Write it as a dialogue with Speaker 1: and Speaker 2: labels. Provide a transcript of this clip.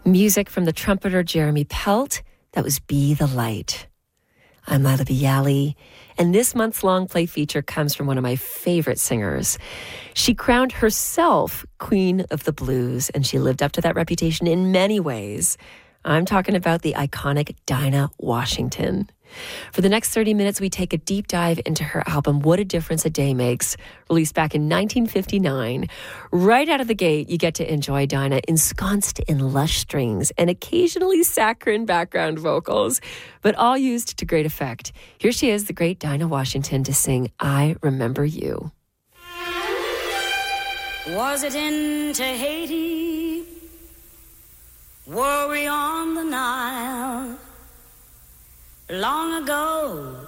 Speaker 1: Music from the trumpeter Jeremy Pelt. That was Be the Light. I'm Lila Bialy, and this month's long play feature comes from one of my favorite singers. She crowned herself Queen of the Blues, and she lived up to that reputation in many ways. I'm talking about the iconic Dinah Washington. For the next 30 minutes, we take a deep dive into her album, What a Difference a Day Makes, released back in 1959. Right out of the gate, you get to enjoy Dinah ensconced in lush strings and occasionally saccharine background vocals, but all used to great effect. Here she is, the great Dinah Washington, to sing I Remember You.
Speaker 2: Was it in Tahiti? Were we on the Nile? Long ago,